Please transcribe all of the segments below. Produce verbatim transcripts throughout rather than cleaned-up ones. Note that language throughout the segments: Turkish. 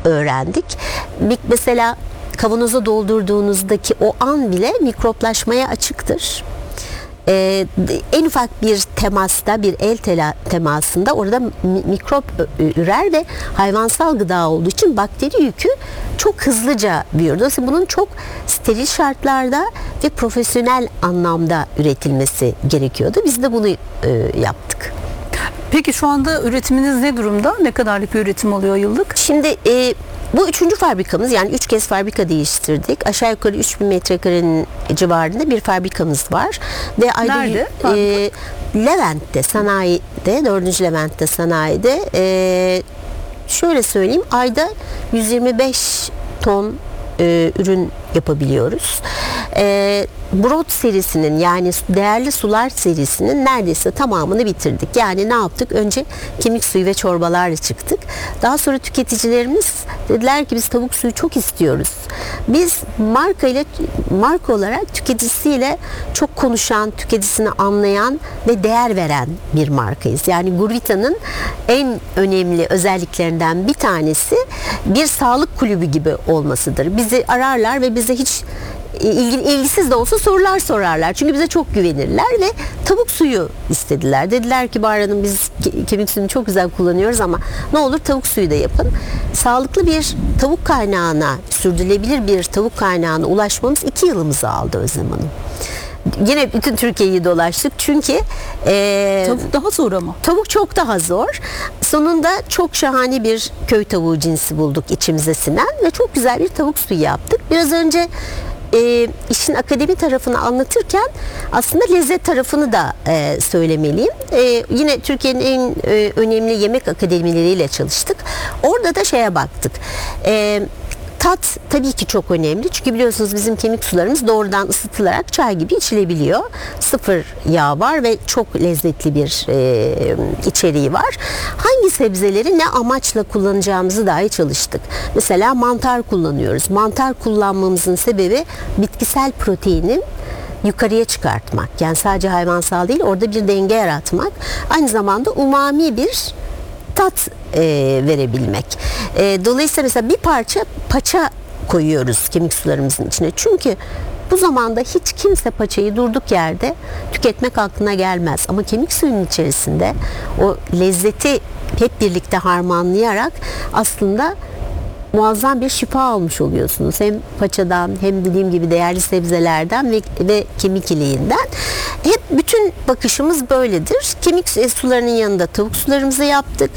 öğrendik. Mesela kavanoza doldurduğunuzdaki o an bile mikroplaşmaya açıktır. Ee, en ufak bir temasta, bir el tela, temasında orada mikrop ürer ve hayvansal gıda olduğu için bakteri yükü çok hızlıca büyür. Dolayısıyla bunun çok steril şartlarda ve profesyonel anlamda üretilmesi gerekiyordu. Biz de bunu e, yaptık. Peki şu anda üretiminiz ne durumda? Ne kadarlık bir üretim oluyor yıllık? Şimdi e, bu üçüncü fabrikamız, yani üç kez fabrika değiştirdik. Aşağı yukarı üç bin metrekarenin civarında bir fabrikamız var. Ve nerede? E, Levent'te, sanayide, dördüncü Levent'te sanayide. E, şöyle söyleyeyim, ayda yüz yirmi beş ton e, ürün yapabiliyoruz. E, Brot serisinin, yani değerli sular serisinin neredeyse tamamını bitirdik. Yani ne yaptık? Önce kemik suyu ve çorbalarla çıktık. Daha sonra tüketicilerimiz dediler ki biz tavuk suyu çok istiyoruz. Biz marka ile marka olarak tüketicisiyle çok konuşan, tüketicisini anlayan ve değer veren bir markayız. Yani Gurvita'nın en önemli özelliklerinden bir tanesi bir sağlık kulübü gibi olmasıdır. Bizi ararlar ve bize hiç ilgi, ilgisiz de olsa sorular sorarlar. Çünkü bize çok güvenirler ve tavuk suyu istediler. Dediler ki Bahar Hanım, biz kemik suyunu çok güzel kullanıyoruz ama ne olur tavuk suyu da yapın. Sağlıklı bir tavuk kaynağına, sürdürülebilir bir tavuk kaynağına ulaşmamız iki yılımızı aldı Özlem Hanım. Yine bütün Türkiye'yi dolaştık çünkü e, tavuk daha zor ama. Tavuk çok daha zor. Sonunda çok şahane bir köy tavuğu cinsi bulduk içimize sinen ve çok güzel bir tavuk suyu yaptık. Biraz önce e, işin akademi tarafını anlatırken aslında lezzet tarafını da e, söylemeliyim. E, yine Türkiye'nin en e, önemli yemek akademileriyle çalıştık. Orada da şeye baktık. E, Tat tabii ki çok önemli. Çünkü biliyorsunuz bizim kemik sularımız doğrudan ısıtılarak çay gibi içilebiliyor. Sıfır yağ var ve çok lezzetli bir e, içeriği var. Hangi sebzeleri ne amaçla kullanacağımızı dahi çalıştık. Mesela mantar kullanıyoruz. Mantar kullanmamızın sebebi bitkisel proteinin yukarıya çıkartmak. Yani sadece hayvansal değil, orada bir denge yaratmak. Aynı zamanda umami bir tat e, verebilmek. E, dolayısıyla mesela bir parça paça koyuyoruz kemik sularımızın içine. Çünkü bu zamanda hiç kimse paçayı durduk yerde tüketmek aklına gelmez. Ama kemik suyunun içerisinde o lezzeti hep birlikte harmanlayarak aslında muazzam bir şifa almış oluyorsunuz. Hem paçadan hem dediğim gibi değerli sebzelerden ve, ve kemik iliğinden. Hep bütün bakışımız böyledir. Kemik sularının yanında tavuk sularımızı yaptık.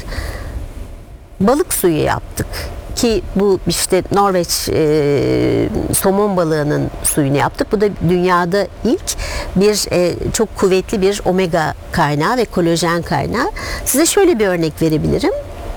Balık suyu yaptık. Ki bu işte Norveç e, somon balığının suyunu yaptık. Bu da dünyada ilk bir e, çok kuvvetli bir omega kaynağı ve kolajen kaynağı. Size şöyle bir örnek verebilirim.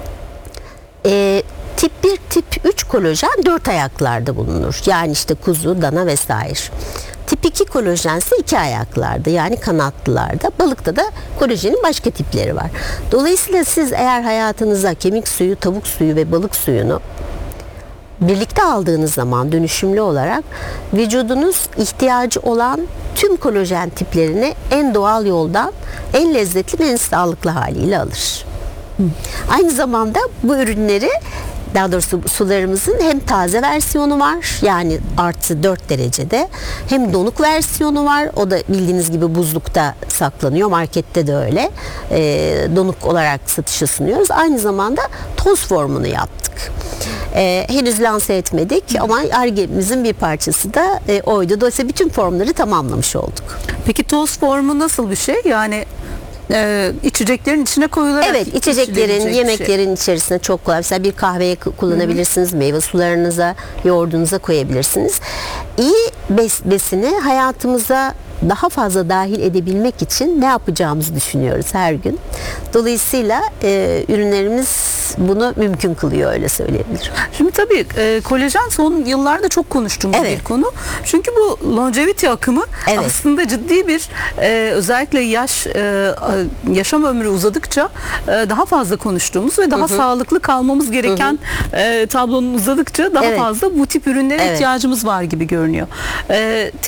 E, Tip bir, tip üç kolajen dört ayaklarda bulunur. Yani işte kuzu, dana vesaire. Tip iki kolajen ise iki ayaklarda, yani kanatlılarda. Balıkta da kolajenin başka tipleri var. Dolayısıyla siz eğer hayatınıza kemik suyu, tavuk suyu ve balık suyunu birlikte aldığınız zaman dönüşümlü olarak vücudunuz ihtiyacı olan tüm kolajen tiplerini en doğal yoldan en lezzetli ve en sağlıklı haliyle alır. Aynı zamanda bu ürünleri, daha doğrusu sularımızın hem taze versiyonu var, yani artı dört derecede, hem donuk versiyonu var. O da bildiğiniz gibi buzlukta saklanıyor. Markette de öyle. E, donuk olarak satışa sunuyoruz. Aynı zamanda toz formunu yaptık. E, henüz lanse etmedik ama Ar-Ge'mizin bir parçası da e, oydu. Dolayısıyla bütün formları tamamlamış olduk. Peki toz formu nasıl bir şey? Yani Ee, içeceklerin içine koyularak, evet, içeceklerin, yemeklerin şey. içerisine çok kolay. Mesela bir kahveye kullanabilirsiniz, Hı-hı. meyve sularınıza, yoğurdunuza koyabilirsiniz. İyi bes, besini hayatımıza daha fazla dahil edebilmek için ne yapacağımızı düşünüyoruz her gün. Dolayısıyla e, ürünlerimiz bunu mümkün kılıyor, öyle söyleyebilirim. Şimdi tabii e, kolajen son yıllarda çok konuştuğumuz evet. bir konu. Çünkü bu longevity akımı evet. aslında ciddi bir e, özellikle yaş e, yaşam ömrü uzadıkça e, daha fazla konuştuğumuz ve daha hı hı. sağlıklı kalmamız gereken hı hı. E, tablonun uzadıkça daha evet. fazla bu tip ürünlere evet. ihtiyacımız var gibi görünüyor. E, tek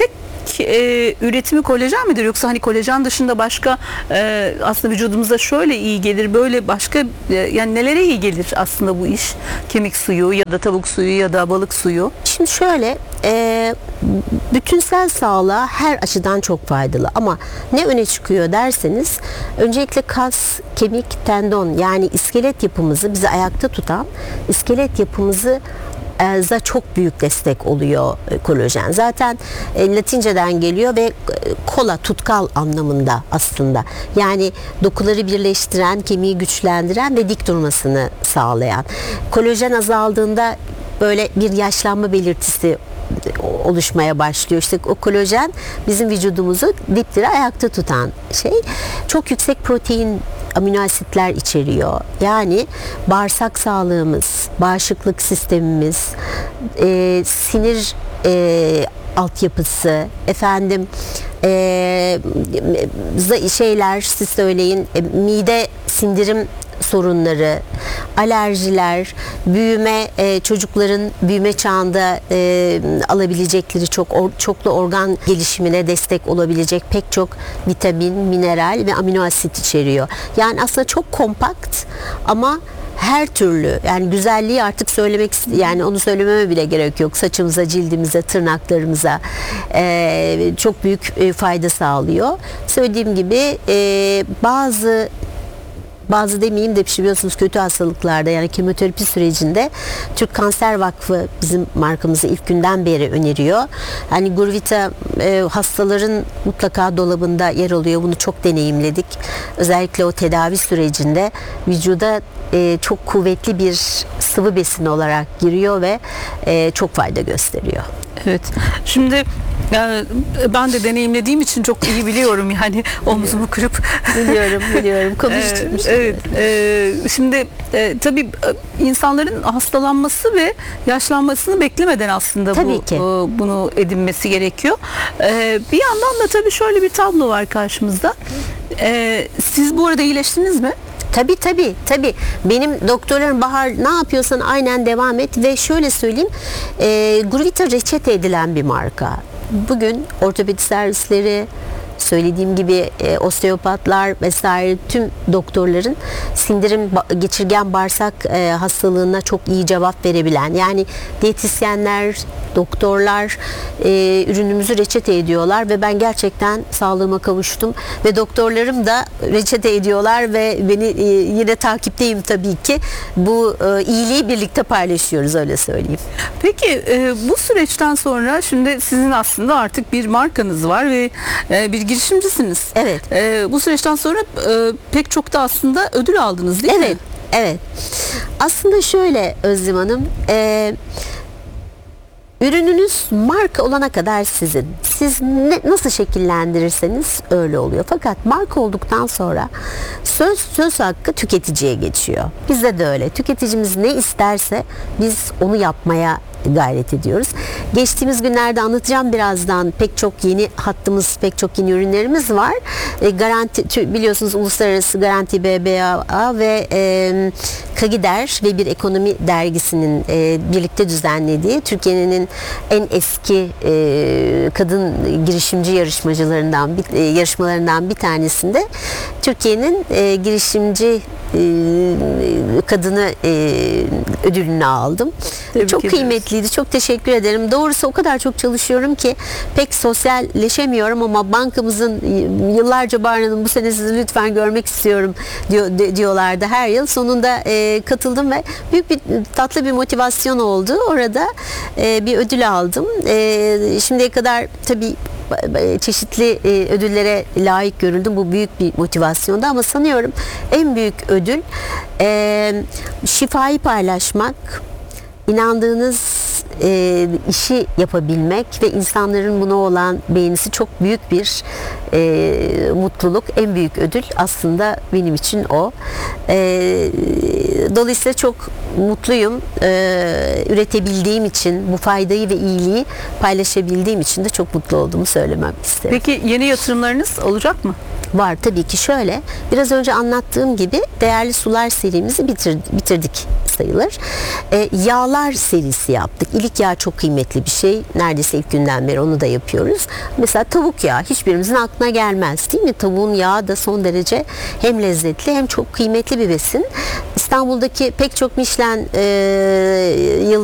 ilk e, üretimi kolajen midir, yoksa hani kolajen dışında başka e, aslında vücudumuza şöyle iyi gelir, böyle başka e, yani nelere iyi gelir aslında bu iş? Kemik suyu ya da tavuk suyu ya da balık suyu. Şimdi şöyle, e, bütünsel sağlığa her açıdan çok faydalı, ama ne öne çıkıyor derseniz, öncelikle kas, kemik, tendon, yani iskelet yapımızı, bizi ayakta tutan iskelet yapımızı za çok büyük destek oluyor e, kolajen. Zaten e, Latinceden geliyor ve e, kola, tutkal anlamında aslında. Yani dokuları birleştiren, kemiği güçlendiren ve dik durmasını sağlayan. Kolajen azaldığında böyle bir yaşlanma belirtisi oluşmaya başlıyor. İşte o kolajen bizim vücudumuzu dipdiri ayakta tutan şey. Çok yüksek protein, amino asitler içeriyor. Yani bağırsak sağlığımız, bağışıklık sistemimiz, e, sinir e, altyapısı, efendim e, şeyler, siz söyleyin, e, mide sindirim sorunları, alerjiler, büyüme, e, çocukların büyüme çağında e, alabilecekleri çok or, çoklu organ gelişimine destek olabilecek pek çok vitamin, mineral ve amino asit içeriyor. Yani aslında çok kompakt, ama her türlü, yani güzelliği artık söylemek, yani onu söylememe bile gerek yok. Saçımıza, cildimize, tırnaklarımıza e, çok büyük e, fayda sağlıyor. Söylediğim gibi e, bazı Bazı demeyeyim de, biliyorsunuz kötü hastalıklarda, yani kemoterapi sürecinde Türk Kanser Vakfı bizim markamızı ilk günden beri öneriyor. Yani Gurvita e, hastaların mutlaka dolabında yer alıyor. Bunu çok deneyimledik. Özellikle o tedavi sürecinde vücuda e, çok kuvvetli bir sıvı besin olarak giriyor ve e, çok fayda gösteriyor. Evet. Şimdi yani ben de deneyimlediğim için çok iyi biliyorum, yani omzumu kırıp biliyorum biliyorum konuşturmuştum. Evet, evet. E, şimdi e, tabii insanların hastalanması ve yaşlanmasını beklemeden aslında tabii bu ki. E, bunu edinmesi gerekiyor. E, bir yandan da tabii şöyle bir tablo var karşımızda. E, siz bu arada iyileştiniz mi? Tabii tabii tabii. Benim doktorlarım, Bahar, ne yapıyorsan aynen devam et, ve şöyle söyleyeyim, e, Gurvita reçete edilen bir marka. Bugün ortopedi servisleri, söylediğim gibi e, osteopatlar vesaire, tüm doktorların sindirim, ba- geçirgen bağırsak e, hastalığına çok iyi cevap verebilen, yani diyetisyenler, doktorlar e, ürünümüzü reçete ediyorlar ve ben gerçekten sağlığıma kavuştum ve doktorlarım da reçete ediyorlar ve beni e, yine takipteyim tabii ki. Bu e, iyiliği birlikte paylaşıyoruz, öyle söyleyeyim. Peki e, bu süreçten sonra şimdi sizin aslında artık bir markanız var ve e, bir girişimcisiniz. Evet. E, bu süreçten sonra e, pek çok da aslında ödül aldınız, değil evet, mi? Evet. Evet. Aslında şöyle Özlem Hanım, e, ürününüz marka olana kadar sizin. Siz ne, nasıl şekillendirirseniz öyle oluyor. Fakat marka olduktan sonra söz söz hakkı tüketiciye geçiyor. Bizde de öyle. Tüketicimiz ne isterse biz onu yapmaya gayret ediyoruz. Geçtiğimiz günlerde, anlatacağım birazdan, pek çok yeni hattımız, pek çok yeni ürünlerimiz var. E, garanti, biliyorsunuz Uluslararası Garanti B B V A ve e, Kagider ve Bir Ekonomi dergisinin e, birlikte düzenlediği Türkiye'nin en eski e, kadın girişimci yarışmacılarından bir, e, yarışmalarından bir tanesinde Türkiye'nin e, girişimci e, kadını e, ödülünü aldım. Tebrik çok ederiz. kıymetliydi. Çok teşekkür ederim. Doğrusu o kadar çok çalışıyorum ki pek sosyalleşemiyorum, ama bankamızın yıllarca Bahar Hanım, bu sene sizi lütfen görmek istiyorum diyor, diyorlardı her yıl. Sonunda e, katıldım ve büyük bir tatlı bir motivasyon oldu. Orada e, bir ödül aldım. E, şimdiye kadar tabii çeşitli e, ödüllere layık görüldüm. Bu büyük bir motivasyondu, ama sanıyorum en büyük ödül e, şifayı paylaşmak, inandığınız e, işi yapabilmek ve insanların buna olan beğenisi çok büyük bir e, mutluluk, en büyük ödül aslında benim için o. E, dolayısıyla çok mutluyum. E, üretebildiğim için, bu faydayı ve iyiliği paylaşabildiğim için de çok mutlu olduğumu söylemem isterim. Peki yeni yatırımlarınız olacak mı? Var tabii ki. Şöyle, biraz önce anlattığım gibi değerli sular serimizi bitir, bitirdik sayılır. E, yağlar serisi yaptık. İlik yağı çok kıymetli bir şey. Neredeyse ilk günden beri onu da yapıyoruz. Mesela tavuk yağı hiçbirimizin aklına gelmez, değil mi? Tavuğun yağı da son derece hem lezzetli hem çok kıymetli bir besin. İstanbul'daki pek çok Michelin e,